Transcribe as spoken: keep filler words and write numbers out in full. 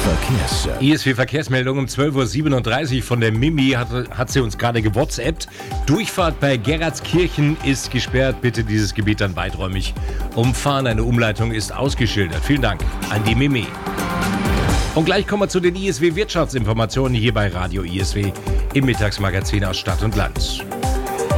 Verkehrsservice. I S W-Verkehrsmeldung um zwölf Uhr siebenunddreißig von der Mimi hat, hat sie uns gerade gewhatsappt. Durchfahrt bei Gerratskirchen ist gesperrt. Bitte dieses Gebiet dann weiträumig umfahren. Eine Umleitung ist ausgeschildert. Vielen Dank an die Mimi. Und gleich kommen wir zu den I S W-Wirtschaftsinformationen hier bei Radio I S W im Mittagsmagazin aus Stadt und Land.